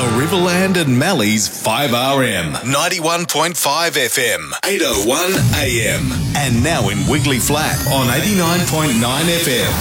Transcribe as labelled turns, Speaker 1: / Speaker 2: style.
Speaker 1: Riverland and Mally's 5RM, 91.5 FM, 8:01 AM. And now in Wiggly Flat on 89.9 FM.